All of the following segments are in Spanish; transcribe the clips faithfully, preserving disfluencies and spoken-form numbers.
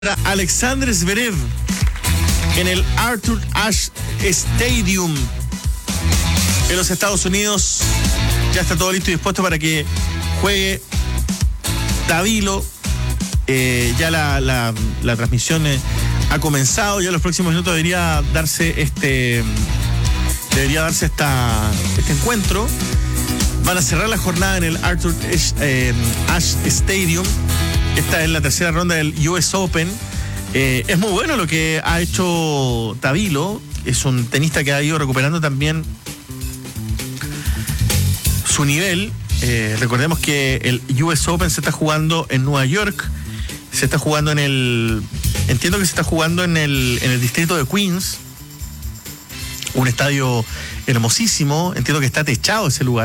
Alexander Zverev en el Arthur Ashe Stadium en los Estados Unidos. Ya está todo listo y dispuesto para que juegue Tabilo. Eh, ya la, la, la transmisión eh, ha comenzado. Ya en los próximos minutos debería darse este debería darse esta, este encuentro. Van a cerrar la jornada en el Arthur Ashe, eh, Ashe Stadium. Esta es la tercera ronda del U S Open. Eh, es muy bueno lo que ha hecho Tabilo. Es un tenista que ha ido recuperando también su nivel. Eh, recordemos que el U S Open se está jugando en Nueva York. Se está jugando en el... Entiendo que se está jugando en el, en el distrito de Queens. Un estadio hermosísimo. Entiendo que está techado ese lugar.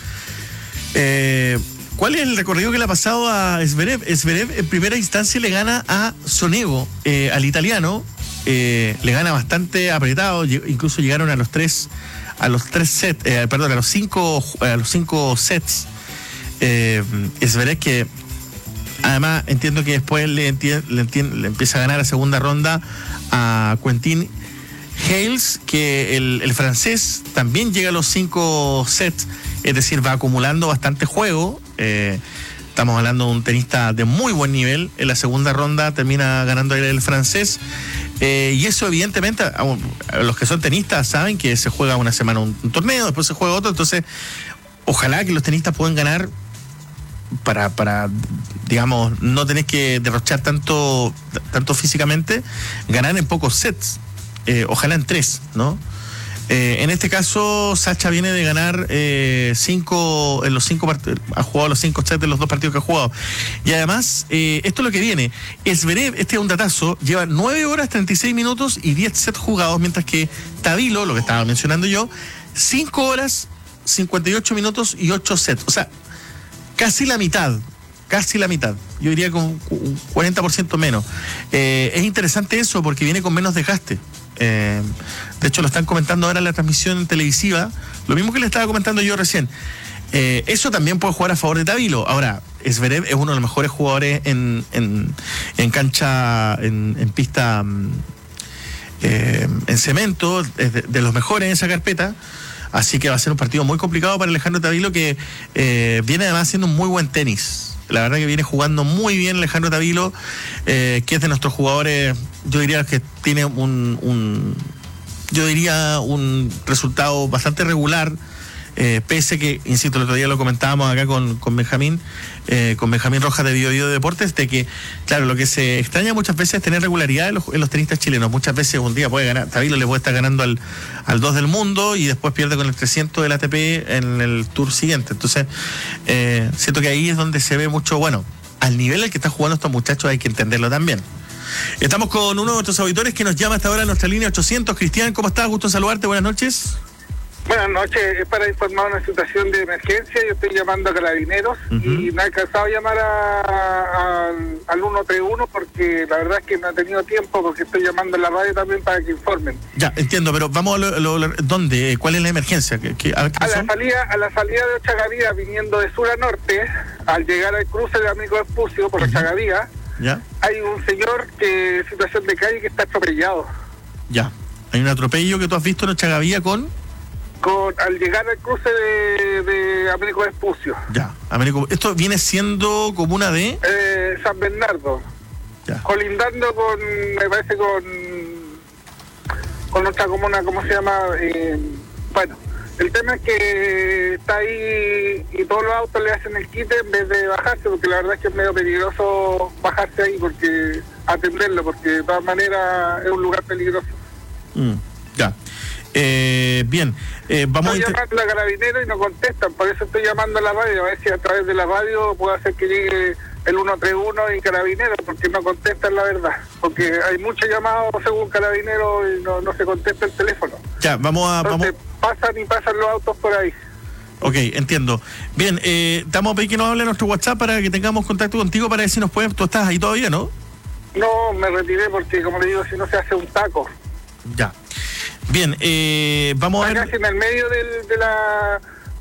Eh... ¿Cuál es el recorrido que le ha pasado a Zverev? Zverev en primera instancia le gana a Sonego, eh, al italiano, eh, le gana bastante apretado, incluso llegaron a los tres, a los tres sets, eh, perdón, a los cinco, a los cinco sets. Eh, Zverev que además entiendo que después le, enti- le, enti- le empieza a ganar a segunda ronda a Quentin Halys, que el, el francés también llega a los cinco sets, es decir, va acumulando bastante juego. Eh, estamos hablando de un tenista de muy buen nivel. En la segunda ronda termina ganando el, el francés. Eh, y eso evidentemente, a, a los que son tenistas saben que se juega una semana un, un torneo, después se juega otro. Entonces, ojalá que los tenistas puedan ganar para, para digamos, no tener que derrochar tanto, tanto físicamente, ganar en pocos sets. Eh, ojalá en tres, ¿no? Eh, en este caso, Sacha viene de ganar eh, cinco en los cinco partidos, ha jugado los cinco sets de los dos partidos que ha jugado. Y además, eh, esto es lo que viene. Zverev, este es un datazo, lleva nueve horas, treinta y seis minutos y diez sets jugados, mientras que Tabilo, lo que estaba mencionando yo, cinco horas, cincuenta y ocho minutos y ocho sets. O sea, casi la mitad. Casi la mitad, yo diría con un cuarenta por ciento menos. Eh, es interesante eso porque viene con menos desgaste. Eh, de hecho, lo están comentando ahora en la transmisión televisiva, lo mismo que le estaba comentando yo recién. Eh, eso también puede jugar a favor de Tabilo. Ahora, Zverev es uno de los mejores jugadores en, en, en cancha, en, en pista, eh, en cemento, es de, de los mejores en esa carpeta. Así que va a ser un partido muy complicado para Alejandro Tabilo, que eh, viene además haciendo un muy buen tenis. La verdad que viene jugando muy bien Alejandro Tabilo, eh, que es de nuestros jugadores, yo diría que tiene un, un yo diría un resultado bastante regular, eh, pese que, insisto, el otro día lo comentábamos acá con, con Benjamín, eh, con Benjamín Rojas de Bio Bio Deportes, de que, claro, lo que se extraña muchas veces es tener regularidad en los, en los tenistas chilenos. Muchas veces un día puede ganar, Tabilo le puede estar ganando al, al dos del mundo y después pierde con el trescientos del A T P en el tour siguiente. Entonces, eh, siento que ahí es donde se ve mucho, bueno, al nivel al que están jugando estos muchachos hay que entenderlo también. Estamos con uno de nuestros auditores que nos llama hasta ahora a nuestra línea ochocientos. Cristian, ¿cómo estás? Gusto en saludarte, buenas noches. Buenas noches, es para informar una situación de emergencia. Yo estoy llamando a Carabineros uh-huh. y me ha alcanzado a llamar a, a, al ciento treinta y uno porque la verdad es que no he tenido tiempo, porque estoy llamando a la radio también para que informen. Ya, entiendo, pero vamos a lo, lo, lo, ¿dónde? ¿Cuál es la emergencia? ¿Qué, qué, a, a, la salida, a la salida de Ochagavía, viniendo de sur a norte, al llegar al cruce de Amigo Espucio por uh-huh. Ochagavía, ¿ya? Hay un señor que en situación de calle que está atropellado. Ya, hay un atropello que tú has visto en Ochagavía con... Con, al llegar al cruce de, de Américo Vespucio. Ya, Américo. ¿Esto viene siendo comuna de...? Eh, San Bernardo. Ya. Colindando con, me parece con... con otra comuna, ¿cómo se llama? Eh, bueno, el tema es que está ahí y todos los autos le hacen el quite en vez de bajarse, porque la verdad es que es medio peligroso bajarse ahí, porque atenderlo, porque de todas maneras es un lugar peligroso. Mm, ya. Eh, bien, eh, vamos estoy a... Inter... llamando a Carabineros y no contestan, por eso estoy llamando a la radio, a ver si a través de la radio puedo hacer que llegue el ciento treinta y uno y Carabineros, porque no contestan la verdad, porque hay muchos llamados según Carabineros y no, no se contesta el teléfono. Ya, vamos a... Entonces, vamos... pasan y pasan los autos por ahí. Ok, entiendo. Bien, eh, estamos a pedir que nos hable nuestro WhatsApp para que tengamos contacto contigo para ver si nos pueden... Tú estás ahí todavía, ¿no? No, me retiré porque, como le digo, si no se hace un taco. Ya. Bien, eh, vamos Está a ver... casi en el medio del, de la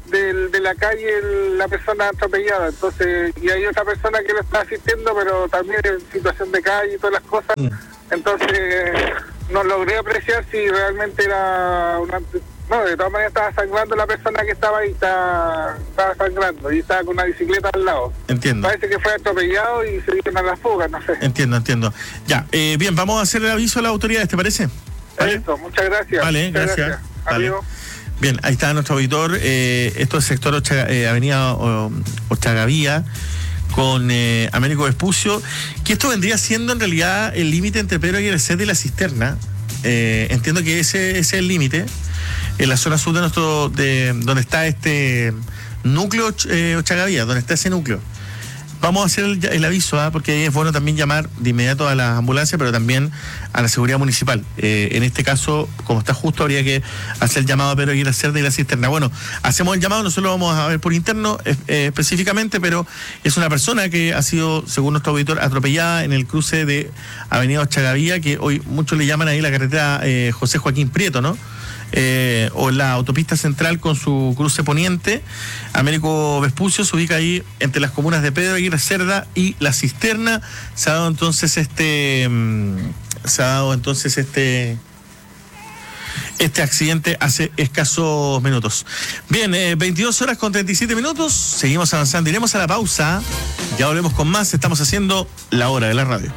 del, de la calle el, la persona atropellada. Entonces, y hay otra persona que lo está asistiendo, pero también en situación de calle y todas las cosas. Mm. Entonces, no logré apreciar si realmente era una... No, de todas maneras estaba sangrando la persona que estaba ahí, estaba, estaba sangrando y estaba con una bicicleta al lado. Entiendo. Parece que fue atropellado y se dieron a la fuga, no sé. Entiendo, entiendo. Ya, eh, bien, vamos a hacer el aviso a las autoridades, ¿te parece? ¿Vale? Eso, muchas gracias. Vale, muchas gracias. gracias. Vale. Bien, ahí está nuestro auditor. Eh, esto es sector Ochaga, eh, Avenida o, Ochagavía con eh, Américo Vespucio, que esto vendría siendo en realidad el límite entre Pedro Aguirre Cerda y La Cisterna. Eh, entiendo que ese, ese es el límite. En la zona sur de nuestro, de donde está este núcleo eh, Ochagavía, donde está ese núcleo. Vamos a hacer el, el aviso, ¿eh? Porque ahí es bueno también llamar de inmediato a las ambulancias, pero también a la seguridad municipal. Eh, en este caso, como está justo, habría que hacer el llamado a Pedro Aguirre Cerda y La Cisterna. Bueno, hacemos el llamado, nosotros lo vamos a ver por interno eh, específicamente, pero es una persona que ha sido, según nuestro auditor, atropellada en el cruce de Avenida Ochagavía, que hoy muchos le llaman ahí la carretera eh, José Joaquín Prieto, ¿no? Eh, o la autopista central con su cruce poniente. Américo Vespucio se ubica ahí entre las comunas de Pedro Aguirre Cerda y La Cisterna. Se ha dado entonces este mmm, se ha dado entonces este este accidente hace escasos minutos. Bien, eh, veintidós horas con treinta y siete minutos, seguimos avanzando, iremos a la pausa, ya volvemos con más. Estamos haciendo La Hora de la Radio.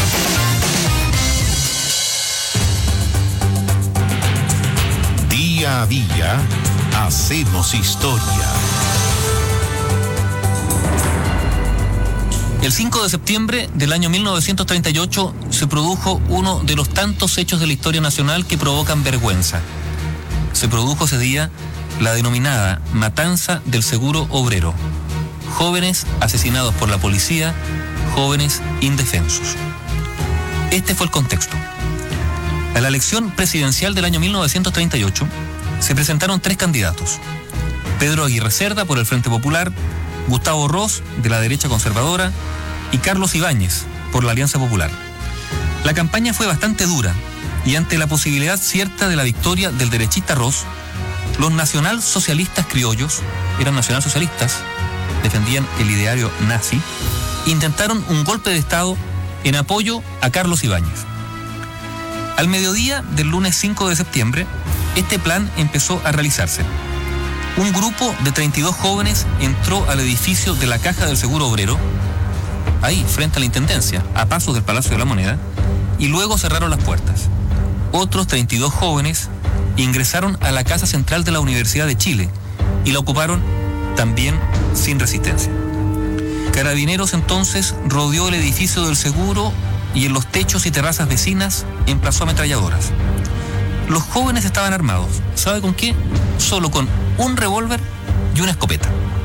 Día a día hacemos historia. El cinco de septiembre del año mil novecientos treinta y ocho se produjo uno de los tantos hechos de la historia nacional que provocan vergüenza. Se produjo ese día la denominada Matanza del Seguro Obrero. Jóvenes asesinados por la policía, jóvenes indefensos. Este fue el contexto. A la elección presidencial del año mil novecientos treinta y ocho se presentaron tres candidatos: Pedro Aguirre Cerda por el Frente Popular, Gustavo Ross de la derecha conservadora y Carlos Ibáñez por la Alianza Popular. La campaña fue bastante dura y ante la posibilidad cierta de la victoria del derechista Ross, los nacionalsocialistas criollos, eran nacionalsocialistas, defendían el ideario nazi, intentaron un golpe de Estado en apoyo a Carlos Ibáñez. Al mediodía del lunes cinco de septiembre, este plan empezó a realizarse. Un grupo de treinta y dos jóvenes entró al edificio de la Caja del Seguro Obrero, ahí frente a la Intendencia, a pasos del Palacio de la Moneda, y luego cerraron las puertas. Otros treinta y dos jóvenes ingresaron a la Casa Central de la Universidad de Chile y la ocuparon también sin resistencia. Carabineros entonces rodeó el edificio del seguro y en los techos y terrazas vecinas emplazó ametralladoras. Los jóvenes estaban armados. ¿Sabe con qué? Solo con un revólver y una escopeta.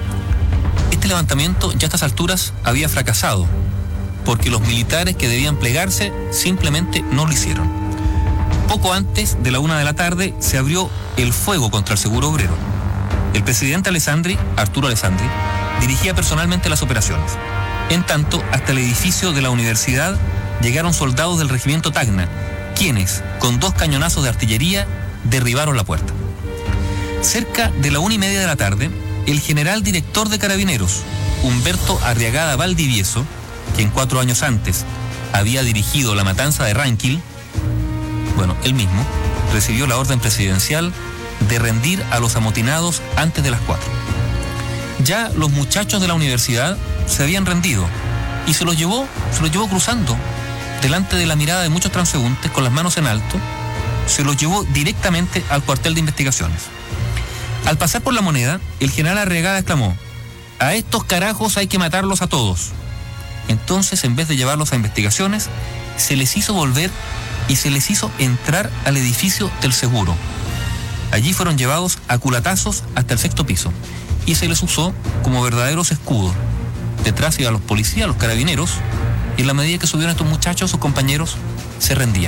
Este levantamiento ya a estas alturas había fracasado, porque los militares que debían plegarse simplemente no lo hicieron. Poco antes de la una de la tarde se abrió el fuego contra el Seguro Obrero. El presidente Alessandri, Arturo Alessandri, dirigía personalmente las operaciones. En tanto, hasta el edificio de la universidad llegaron soldados del regimiento Tacna, quienes, con dos cañonazos de artillería, derribaron la puerta. Cerca de la una y media de la tarde, el general director de Carabineros, Humberto Arriagada Valdivieso, quien cuatro años antes había dirigido la matanza de Ranquil, bueno, él mismo, recibió la orden presidencial de rendir a los amotinados antes de las cuatro. Ya los muchachos de la universidad se habían rendido y se los llevó, se los llevó cruzando delante de la mirada de muchos transeúntes con las manos en alto, se los llevó directamente al cuartel de investigaciones. Al pasar por la Moneda, el general Arriagada exclamó: "A estos carajos hay que matarlos a todos". Entonces, en vez de llevarlos a investigaciones, se les hizo volver y se les hizo entrar al edificio del seguro. Allí fueron llevados a culatazos hasta el sexto piso y se les usó como verdaderos escudos. Detrás iban los policías, los carabineros, y en la medida que subieron estos muchachos, sus compañeros se rendían.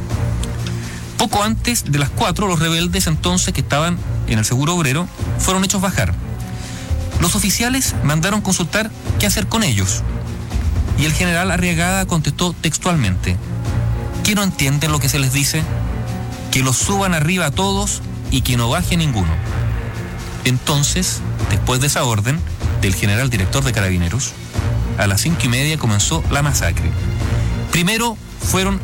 Poco antes de las cuatro, los rebeldes entonces que estaban en el Seguro Obrero fueron hechos bajar. Los oficiales mandaron consultar qué hacer con ellos y el general Arriagada contestó textualmente: ¿que no entienden lo que se les dice? Que los suban arriba a todos y que no baje ninguno. Entonces, después de esa orden del general director de Carabineros, a las cinco y media comenzó la masacre. Primero fueron